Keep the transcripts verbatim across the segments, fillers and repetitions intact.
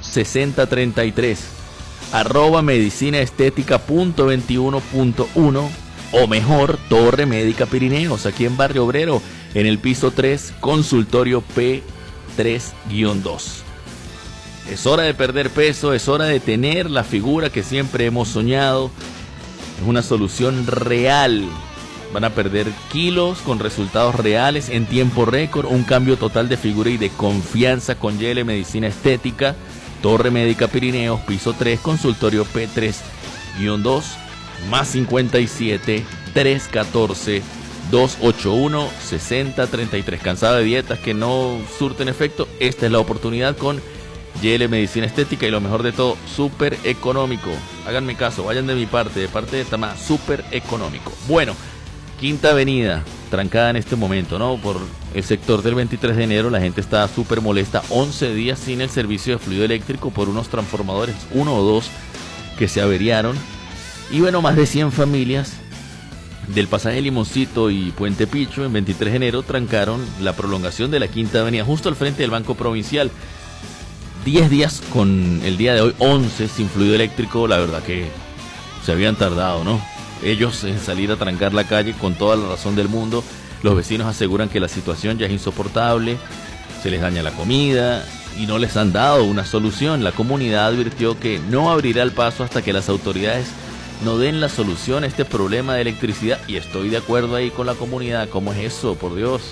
sesenta treinta y tres, arroba medicinaestética punto veintiuno punto uno, o mejor, Torre Médica Pirineos, aquí en Barrio Obrero, en el piso tres, consultorio P tres guión dos. Es hora de perder peso, es hora de tener la figura que siempre hemos soñado. Es una solución real. Van a perder kilos con resultados reales en tiempo récord, un cambio total de figura y de confianza con Y L Medicina Estética, Torre Médica Pirineos, piso tres, consultorio P tres guión dos, más cincuenta y siete, trescientos catorce, doscientos ochenta y uno, sesenta treinta y tres. ¿Cansado de dietas que no surten efecto? Esta es la oportunidad con Y L Medicina Estética, y lo mejor de todo, súper económico. Háganme caso, vayan de mi parte, de parte de Tamá, súper económico. Bueno, Quinta Avenida, trancada en este momento, ¿no? Por el sector del veintitrés de enero, la gente está súper molesta. once días sin el servicio de fluido eléctrico por unos transformadores, uno o dos, que se averiaron. Y bueno, más de cien familias del pasaje Limoncito y Puente Picho en veintitrés de enero trancaron la prolongación de la Quinta Avenida, justo al frente del Banco Provincial. diez días con el día de hoy, once sin fluido eléctrico. La verdad que se habían tardado, ¿no? Ellos en salir a trancar la calle con toda la razón del mundo. Los vecinos aseguran que la situación ya es insoportable, se les daña la comida y no les han dado una solución. La comunidad advirtió que no abrirá el paso hasta que las autoridades no den la solución a este problema de electricidad, y estoy de acuerdo ahí con la comunidad. ¿Cómo es eso? Por Dios,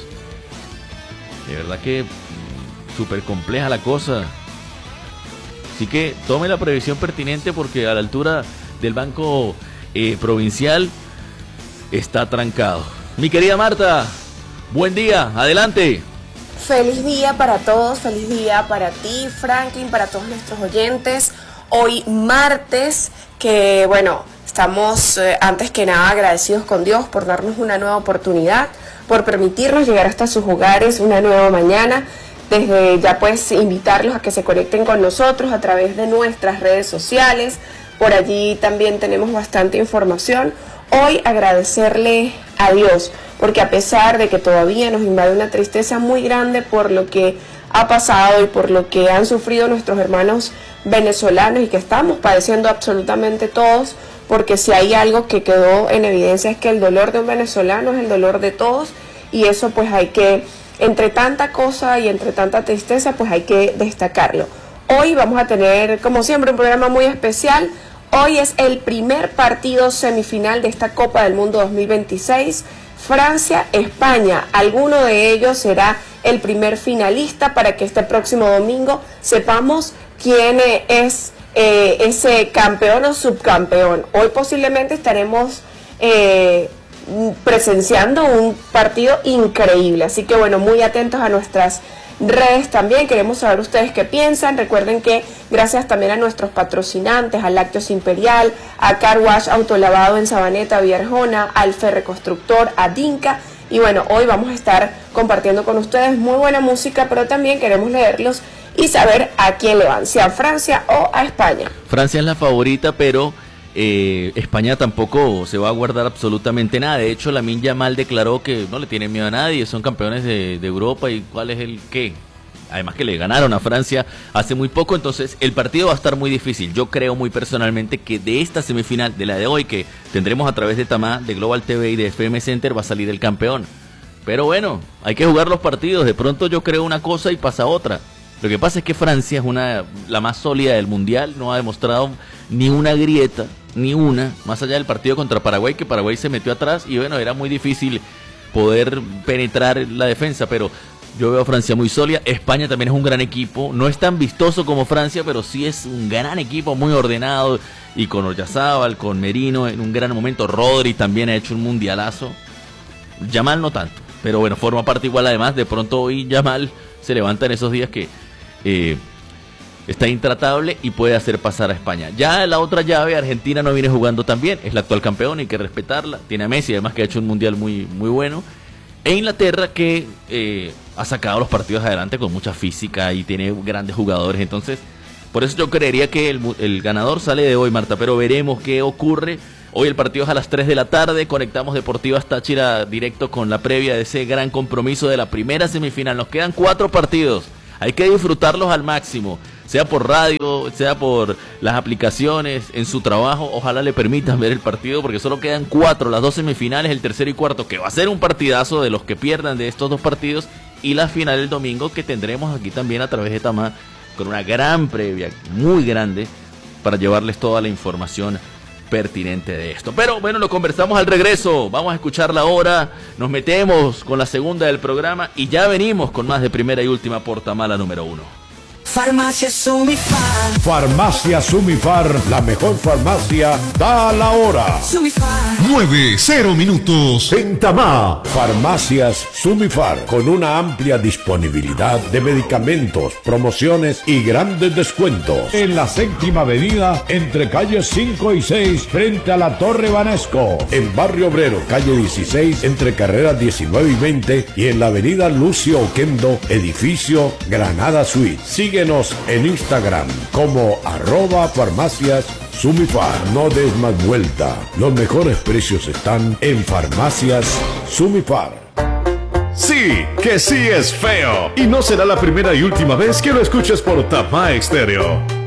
de verdad que súper compleja la cosa. Así que tome la previsión pertinente, porque a la altura del Banco eh, Provincial está trancado. Mi querida Marta, buen día, adelante. Feliz día para todos, feliz día para ti, Franklin, para todos nuestros oyentes. Hoy martes, que bueno, estamos eh, antes que nada agradecidos con Dios por darnos una nueva oportunidad, por permitirnos llegar hasta sus hogares una nueva mañana. Desde ya pues invitarlos a que se conecten con nosotros a través de nuestras redes sociales. Por allí también tenemos bastante información. Hoy agradecerle a Dios, porque a pesar de que todavía nos invade una tristeza muy grande por lo que ha pasado y por lo que han sufrido nuestros hermanos venezolanos, y que estamos padeciendo absolutamente todos, porque si hay algo que quedó en evidencia es que el dolor de un venezolano es el dolor de todos, y eso pues hay que, entre tanta cosa y entre tanta tristeza, pues hay que destacarlo. Hoy vamos a tener, como siempre, un programa muy especial. Hoy es el primer partido semifinal de esta Copa del Mundo dos mil veintiséis, Francia-España. Alguno de ellos será el primer finalista, para que este próximo domingo sepamos quién es eh, ese campeón o subcampeón. Hoy posiblemente estaremos Eh, presenciando un partido increíble, así que bueno, muy atentos a nuestras redes también. Queremos saber ustedes qué piensan. Recuerden que gracias también a nuestros patrocinantes, a Lácteos Imperial, a Car Wash Autolavado en Sabaneta, Vierjona, al Ferre Constructor, a Dinka, y bueno, hoy vamos a estar compartiendo con ustedes muy buena música, pero también queremos leerlos y saber a quién le van, si a Francia o a España. Francia es la favorita, pero Eh, España tampoco se va a guardar absolutamente nada. De hecho, Lamine Yamal declaró que no le tiene miedo a nadie, son campeones de, de Europa, y cuál es el qué. Además que le ganaron a Francia hace muy poco, entonces el partido va a estar muy difícil. Yo creo muy personalmente que de esta semifinal, de la de hoy, que tendremos a través de Tamá, de Global T V y de F M Center, va a salir el campeón. Pero bueno, hay que jugar los partidos. De pronto yo creo una cosa y pasa otra. Lo que pasa es que Francia es una la más sólida del mundial, no ha demostrado ni una grieta, ni una, más allá del partido contra Paraguay, que Paraguay se metió atrás y bueno, era muy difícil poder penetrar la defensa, pero yo veo a Francia muy sólida. España también es un gran equipo, no es tan vistoso como Francia, pero sí es un gran equipo, muy ordenado, y con Oyarzábal, con Merino en un gran momento. Rodri también ha hecho un mundialazo, Yamal no tanto, pero bueno, forma parte igual. Además, de pronto hoy Yamal se levanta en esos días que eh, está intratable y puede hacer pasar a España. Ya la otra llave, Argentina no viene jugando tan bien, es la actual campeona, hay que respetarla, tiene a Messi además, que ha hecho un mundial muy, muy bueno, e Inglaterra, que eh, ha sacado los partidos adelante con mucha física y tiene grandes jugadores. Entonces, por eso yo creería que el, el ganador sale de hoy, Marta, pero veremos qué ocurre. Hoy el partido es a las tres de la tarde, conectamos Deportivas Táchira directo con la previa de ese gran compromiso de la primera semifinal. Nos quedan cuatro partidos, hay que disfrutarlos al máximo. sea por radio, sea por las aplicaciones, en su trabajo, ojalá le permitan ver el partido, porque solo quedan cuatro, las dos semifinales, el tercero y cuarto, que va a ser un partidazo de los que pierdan de estos dos partidos, y la final el domingo, que tendremos aquí también a través de Tamá, con una gran previa, muy grande, para llevarles toda la información pertinente de esto. Pero bueno, lo conversamos al regreso. Vamos a escucharla ahora. Nos metemos con la segunda del programa y ya venimos con más de primera y última por Tamala número uno. Farmacia Sumifar. Farmacia Sumifar, la mejor farmacia, da la hora. Sumifar. nueve, cero minutos. En Tamá, Farmacias Sumifar, con una amplia disponibilidad de medicamentos, promociones y grandes descuentos. En la séptima avenida, entre calles cinco y seis, frente a la Torre Banesco. En Barrio Obrero, calle dieciséis, entre carreras diecinueve y veinte. Y en la avenida Lucio Oquendo, edificio Granada Suite. Síguenos en Instagram como arroba farmacias Sumifar. No des más vuelta. Los mejores precios están en Farmacias Sumifar. Sí, que sí es feo. Y no será la primera y última vez que lo escuches por Tamá Estéreo.